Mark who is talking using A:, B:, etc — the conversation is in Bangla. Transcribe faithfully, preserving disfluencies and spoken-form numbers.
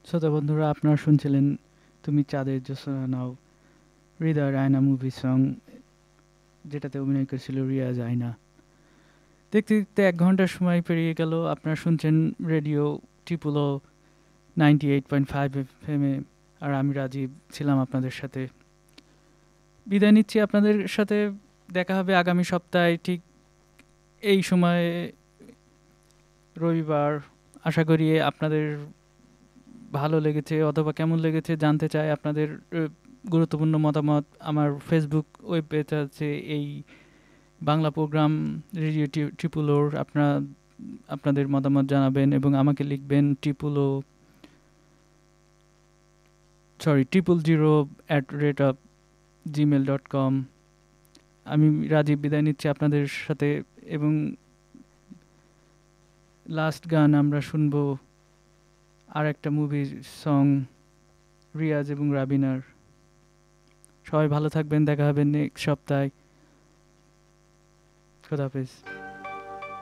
A: শ্রোতা বন্ধুরা, আপনারা শুনছিলেন তুমি চাঁদের জোছনা নাও, হৃদয় রায়না মুভি সং, যেটাতে অভিনয় করেছিল রিয়াজ আয়না। দেখতে দেখতে এক ঘন্টার সময় পেরিয়ে গেল। আপনারা শুনছেন radio টিপুলো ninety eight point five F M A, আর আমি রাজীব ছিলাম আপনাদের সাথে। বিদায় নিচ্ছি আপনাদের সাথে। দেখা হবে আগামী সপ্তাহে ঠিক এই সময়ে, রবিবার। আশা করি আপনাদের ভালো লেগেছে অথবা কেমন লেগেছে জানতে চাই। আপনাদের আহ, গুরুত্বপূর্ণ মতামত আমার ফেসবুক ওয়েব পেজ আছে, এই বাংলা প্রোগ্রাম রেডিও টি- ট্রিপুলোর। আপনারা আপনাদের মতামত জানাবেন এবং আমাকে লিখবেন ট্রিপুলো sorry triple zero at rate of Gmail dot com. আমি রাজীব বিদায় নিচ্ছি আপনাদের সাথে, এবং লাস্ট গান আমরা শুনবো আর একটা মুভি সং, রিয়াজ এবং রাবিনার। সবাই ভালো থাকবেন, দেখা হবে নেক্সট সপ্তাহে। খোদাহাফেজ।